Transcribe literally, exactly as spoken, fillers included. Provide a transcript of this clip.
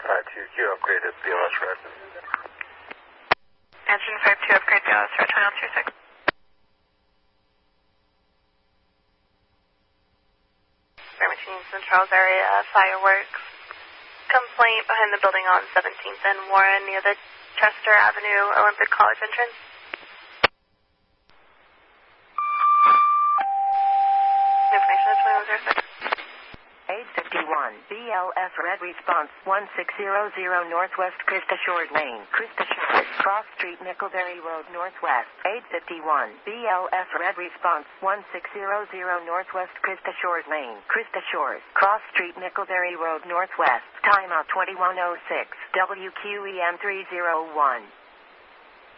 five two Q upgraded B L S red. Engine five two upgrade B L S red, twenty-one through six. St. Charles area, fireworks. Complaint behind the building on seventeenth and Warren near the Chester Avenue Olympic College entrance. Information is twenty-one zero six. eight fifty-one, B L S red response, one six zero zero Northwest Krista Short Lane, Krista Short, Cross Street, Nickelberry Road, Northwest, eight fifty-one, B L S red response, one six zero zero Northwest Krista Short Lane, Krista Short, Cross Street, Nickelberry Road, Northwest, timeout twenty-one oh six, W Q E M three oh one.